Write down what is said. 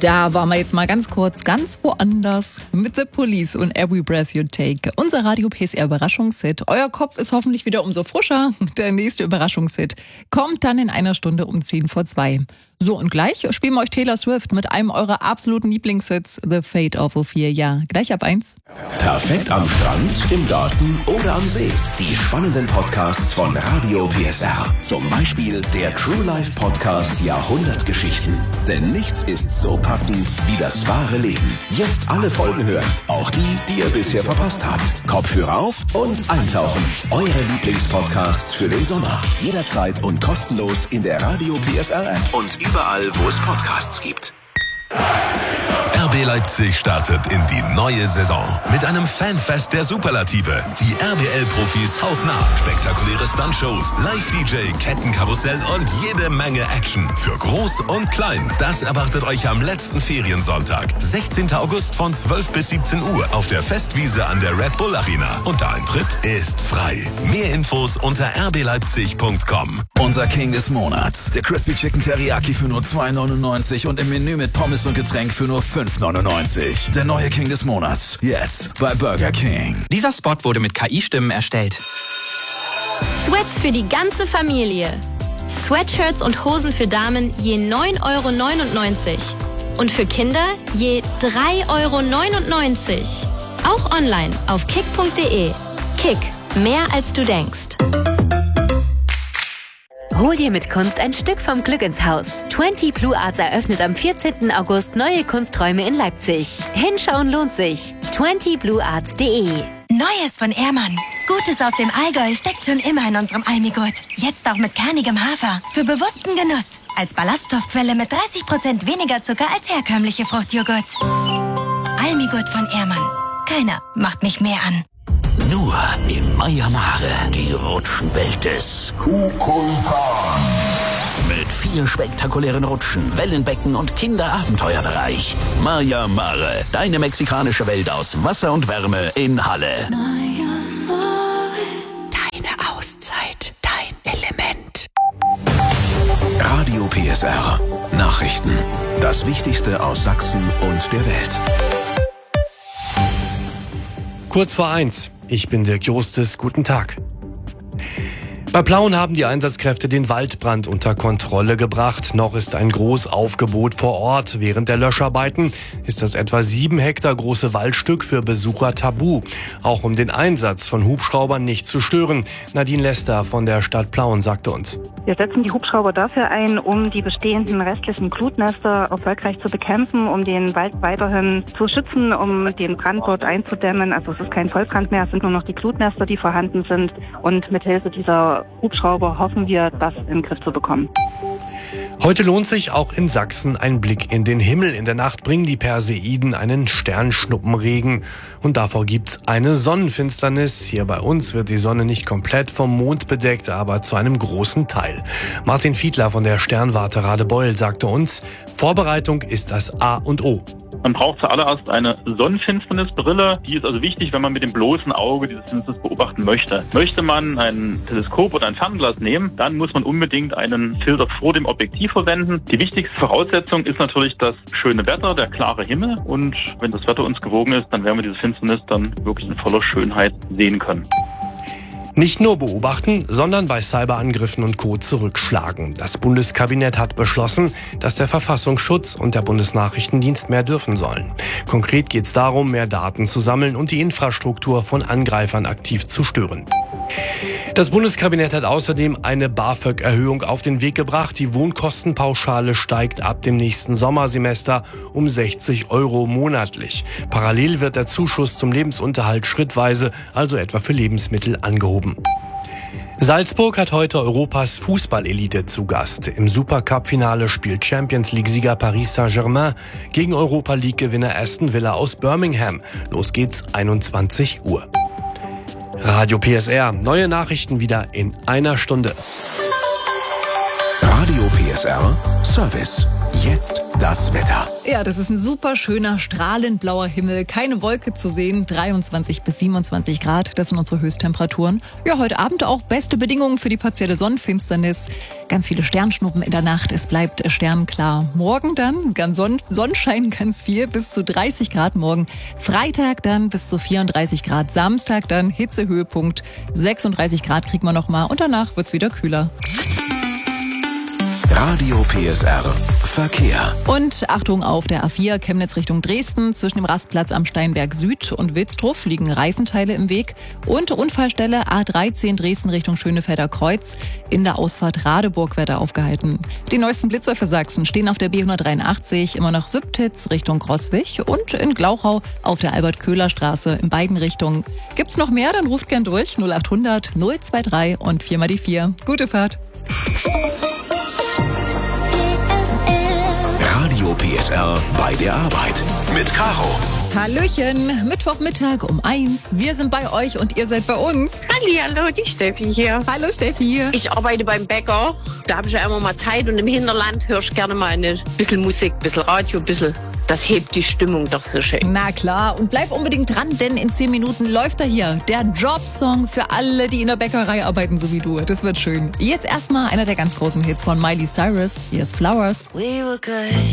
Da waren wir jetzt mal ganz kurz ganz woanders mit The Police und Every Breath You Take. Unser Radio PSR Überraschungshit. Euer Kopf ist hoffentlich wieder umso frischer. Der nächste Überraschungshit kommt dann in einer Stunde um 1:10 So, und gleich spielen wir euch Taylor Swift mit einem eurer absoluten Lieblingshits, The Fate of Ophelia. Gleich ab 1. Perfekt am Strand, im Garten oder am See. Die spannenden Podcasts von Radio PSR. Zum Beispiel der True Life Podcast Jahrhundertgeschichten. Denn nichts ist so packend wie das wahre Leben. Jetzt alle Folgen hören. Auch die, die ihr bisher verpasst habt. Kopfhörer auf und eintauchen. Eure Lieblingspodcasts für den Sommer. Jederzeit und kostenlos in der Radio PSR App und überall, wo es Podcasts gibt. RB Leipzig startet in die neue Saison mit einem Fanfest der Superlative. Die RBL-Profis hautnah, spektakuläre Stuntshows, Live-DJ, Kettenkarussell und jede Menge Action für Groß und Klein. Das erwartet euch am letzten Feriensonntag, 16. August von 12 bis 17 Uhr auf der Festwiese an der Red Bull Arena. Und der Eintritt ist frei. Mehr Infos unter rbleipzig.com. Unser King des Monats, der Crispy Chicken Teriyaki für nur $2,99 und im Menü mit Pommes und Getränk für nur $5,99. Der neue King des Monats, jetzt bei Burger King. Dieser Spot wurde mit KI-Stimmen erstellt. Sweats für die ganze Familie. Sweatshirts und Hosen für Damen je €9,99. Und für Kinder je €3,99. Auch online auf kick.de. Kick, mehr als du denkst. Hol dir mit Kunst ein Stück vom Glück ins Haus. 20 Blue Arts eröffnet am 14. August neue Kunsträume in Leipzig. Hinschauen lohnt sich. 20bluearts.de. Neues von Ehrmann. Gutes aus dem Allgäu steckt schon immer in unserem Almigurt. Jetzt auch mit kernigem Hafer. Für bewussten Genuss. Als Ballaststoffquelle mit 30% weniger Zucker als herkömmliche Fruchtjoghurt. Almigurt von Ehrmann. Keiner macht mich mehr an. Nur im Maya Mare, die Rutschenwelt des Kukulkan. Mit 4 spektakulären Rutschen, Wellenbecken und Kinderabenteuerbereich. Maya Mare, deine mexikanische Welt aus Wasser und Wärme in Halle. Maya Mare. Deine Auszeit, dein Element. Radio PSR. Nachrichten. Das Wichtigste aus Sachsen und der Welt. Kurz vor 1. Ich bin Dirk Jostes. Guten Tag. Bei Plauen haben die Einsatzkräfte den Waldbrand unter Kontrolle gebracht. Noch ist ein Großaufgebot vor Ort. Während der Löscharbeiten ist das etwa 7 Hektar große Waldstück für Besucher tabu. Auch um den Einsatz von Hubschraubern nicht zu stören. Nadine Lester von der Stadt Plauen sagte uns. Wir setzen die Hubschrauber dafür ein, um die bestehenden restlichen Glutnester erfolgreich zu bekämpfen, um den Wald weiterhin zu schützen, um den Brand dort einzudämmen. Also es ist kein Vollbrand mehr, es sind nur noch die Glutnester, die vorhanden sind. Und mit Hilfe dieser Hubschrauber hoffen wir, das in den Griff zu bekommen. Heute lohnt sich auch in Sachsen ein Blick in den Himmel. In der Nacht bringen die Perseiden einen Sternschnuppenregen und davor gibt's eine Sonnenfinsternis. Hier bei uns wird die Sonne nicht komplett vom Mond bedeckt, aber zu einem großen Teil. Martin Fiedler von der Sternwarte Radebeul sagte uns, Vorbereitung ist das A und O. Man braucht zuallererst eine Sonnenfinsternisbrille. Die ist also wichtig, wenn man mit dem bloßen Auge diese Finsternis beobachten möchte. Möchte man ein Teleskop oder ein Fernglas nehmen, dann muss man unbedingt einen Filter vor dem Objektiv verwenden. Die wichtigste Voraussetzung ist natürlich das schöne Wetter, der klare Himmel. Und wenn das Wetter uns gewogen ist, dann werden wir diese Finsternis dann wirklich in voller Schönheit sehen können. Nicht nur beobachten, sondern bei Cyberangriffen und Co. zurückschlagen. Das Bundeskabinett hat beschlossen, dass der Verfassungsschutz und der Bundesnachrichtendienst mehr dürfen sollen. Konkret geht es darum, mehr Daten zu sammeln und die Infrastruktur von Angreifern aktiv zu stören. Das Bundeskabinett hat außerdem eine BAföG-Erhöhung auf den Weg gebracht. Die Wohnkostenpauschale steigt ab dem nächsten Sommersemester um 60 € monatlich. Parallel wird der Zuschuss zum Lebensunterhalt schrittweise, also etwa für Lebensmittel, angehoben. Salzburg hat heute Europas Fußballelite zu Gast. Im Supercup-Finale spielt Champions-League-Sieger Paris Saint-Germain gegen Europa-League-Gewinner Aston Villa aus Birmingham. Los geht's 21 Uhr. Radio PSR, neue Nachrichten wieder in einer Stunde. Radio PSR Service. Jetzt das Wetter. Ja, das ist ein super schöner, strahlend blauer Himmel. Keine Wolke zu sehen. 23 bis 27 Grad, das sind unsere Höchsttemperaturen. Ja, heute Abend auch beste Bedingungen für die partielle Sonnenfinsternis. Ganz viele Sternschnuppen in der Nacht. Es bleibt sternklar. Morgen dann ganz Sonnenschein ganz viel, bis zu 30 Grad morgen. Freitag dann bis zu 34 Grad. Samstag dann Hitzehöhepunkt. 36 Grad kriegen wir noch mal und danach wird's wieder kühler. Radio PSR Verkehr. Und Achtung auf der A4 Chemnitz Richtung Dresden. Zwischen dem Rastplatz am Steinberg Süd und Wilsdruff liegen Reifenteile im Weg. Und Unfallstelle A13 Dresden Richtung Schönefelder Kreuz. In der Ausfahrt Radeburg wird er aufgehalten. Die neuesten Blitzer für Sachsen stehen auf der B183 immer noch Sübtitz Richtung Großwig und in Glauchau auf der Albert-Köhler-Straße in beiden Richtungen. Gibt's noch mehr? Dann ruft gern durch 0800 023 und 4 mal die 4. Gute Fahrt. Radio PSR bei der Arbeit mit Caro. Hallöchen, Mittwochmittag um 1. Wir sind bei euch und ihr seid bei uns. Hallo, die Steffi hier. Hallo Steffi. Ich arbeite beim Bäcker. Da habe ich ja immer mal Zeit und im Hinterland höre ich gerne mal ein bisschen Musik, ein bisschen Radio, ein bisschen. Das hebt die Stimmung doch so schön. Na klar, und bleib unbedingt dran, denn in 10 Minuten läuft er hier. Der Jobsong für alle, die in der Bäckerei arbeiten, so wie du. Das wird schön. Jetzt erstmal einer der ganz großen Hits von Miley Cyrus. Hier ist Flowers. We were good.